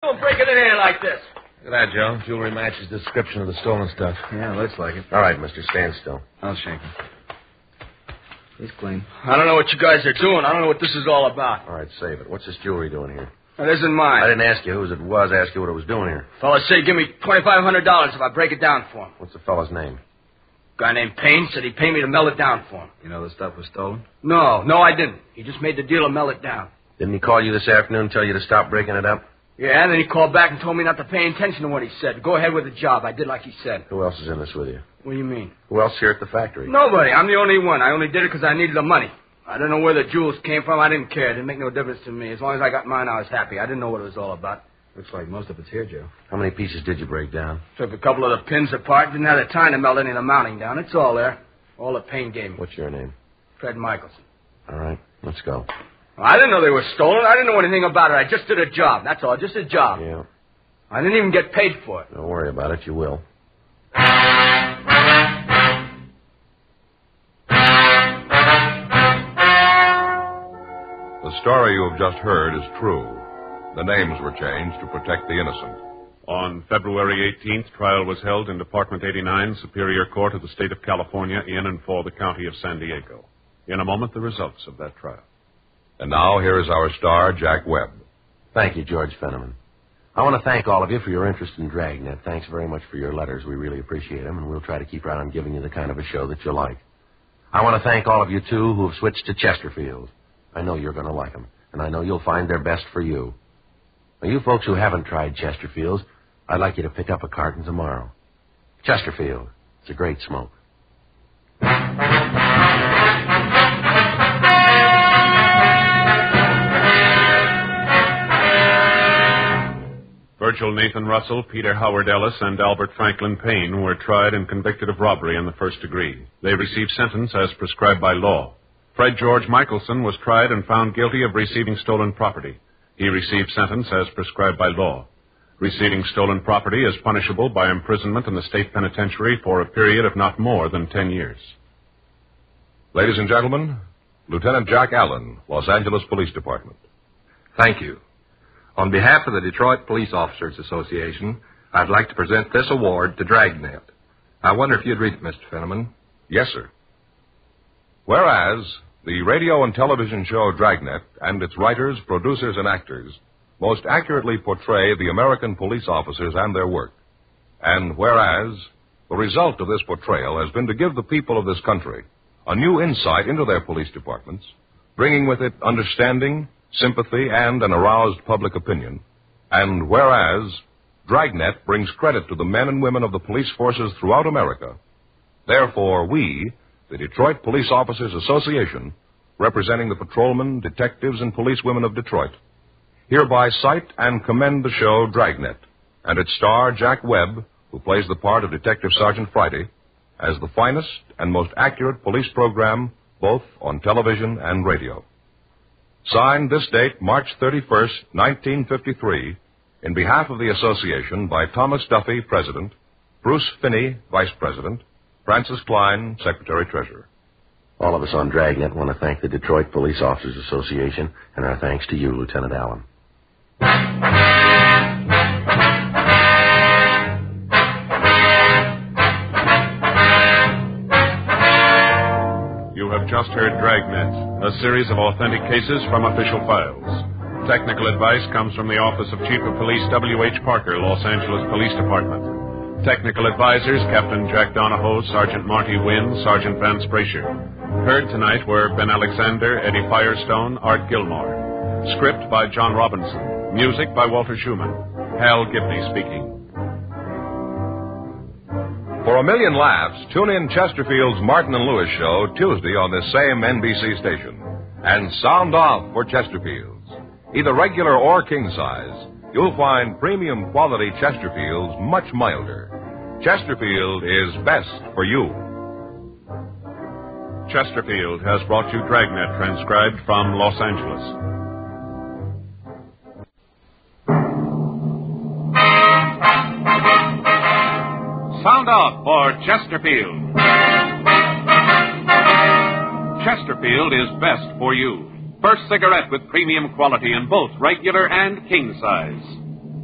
Don't break it in here like this. Look at that, Joe. Jewelry matches the description of the stolen stuff. Yeah, looks like it. All right, mister, stand still. I'll shake him. He's clean. I don't know what you guys are doing. I don't know what this is all about. All right, save it. What's this jewelry doing here? That isn't mine. I didn't ask you whose it was. I asked you what it was doing here. Fella said give me $2,500 if I break it down for him. What's the fellow's name? Guy named Payne said he'd pay me to melt it down for him. You know the stuff was stolen? No, I didn't. He just made the deal to melt it down. Didn't he call you this afternoon and tell you to stop breaking it up? Yeah, and then he called back and told me not to pay attention to what he said. Go ahead with the job. I did like he said. Who else is in this with you? What do you mean? Who else here at the factory? Nobody. I'm the only one. I only did it because I needed the money. I don't know where the jewels came from. I didn't care. It didn't make no difference to me. As long as I got mine, I was happy. I didn't know what it was all about. Looks like most of it's here, Joe. How many pieces did you break down? Took a couple of the pins apart. Didn't have the time to melt any of the mounting down. It's all there. All the Payne gave me. What's your name? Fred Michelson. All right, let's go. I didn't know they were stolen. I didn't know anything about it. I just did a job. That's all. Just a job. Yeah. I didn't even get paid for it. Don't worry about it. You will. The story you have just heard is true. The names were changed to protect the innocent. On February 18th, trial was held in Department 89, Superior Court of the State of California, in and for the County of San Diego. In a moment, the results of that trial. And now, here is our star, Jack Webb. Thank you, George Fenneman. I want to thank all of you for your interest in Dragnet. Thanks very much for your letters. We really appreciate them, and we'll try to keep right on giving you the kind of a show that you like. I want to thank all of you, too, who have switched to Chesterfield. I know you're going to like them, and I know you'll find they're best for you. Now, you folks who haven't tried Chesterfields, I'd like you to pick up a carton tomorrow. Chesterfield. It's a great smoke. Virgil Nathan Russell, Peter Howard Ellis, and Albert Franklin Payne were tried and convicted of robbery in the first degree. They received sentence as prescribed by law. Fred George Michelson was tried and found guilty of receiving stolen property. He received sentence as prescribed by law. Receiving stolen property is punishable by imprisonment in the state penitentiary for a period of not more than 10 years. Ladies and gentlemen, Lieutenant Jack Allen, Los Angeles Police Department. Thank you. On behalf of the Detroit Police Officers Association, I'd like to present this award to Dragnet. I wonder if you'd read it, Mr. Fenneman. Yes, sir. Whereas the radio and television show Dragnet and its writers, producers, and actors most accurately portray the American police officers and their work. And whereas the result of this portrayal has been to give the people of this country a new insight into their police departments, bringing with it understanding, sympathy, and an aroused public opinion. And whereas Dragnet brings credit to the men and women of the police forces throughout America, therefore we, the Detroit Police Officers Association, representing the patrolmen, detectives, and policewomen of Detroit, hereby cite and commend the show Dragnet and its star Jack Webb, who plays the part of Detective Sergeant Friday, as the finest and most accurate police program both on television and radio. Signed this date, March 31st, 1953, in behalf of the association by Thomas Duffy, President, Bruce Finney, Vice President, Francis Klein, Secretary-Treasurer. All of us on Dragnet want to thank the Detroit Police Officers Association, and our thanks to you, Lieutenant Allen. You have just heard Dragnet, a series of authentic cases from official files. Technical advice comes from the Office of Chief of Police W.H. Parker, Los Angeles Police Department. Technical advisors, Captain Jack Donahoe, Sergeant Marty Wynn, Sergeant Vance Brasher. Heard tonight were Ben Alexander, Eddie Firestone, Art Gilmore. Script by John Robinson. Music by Walter Schumann. Hal Gibney speaking. For a million laughs, tune in Chesterfield's Martin and Lewis show Tuesday on this same NBC station. And sound off for Chesterfield's. Either regular or king size, you'll find premium quality Chesterfields much milder. Chesterfield is best for you. Chesterfield has brought you Dragnet, transcribed from Los Angeles. Sound off for Chesterfield. Chesterfield is best for you. First cigarette with premium quality in both regular and king size.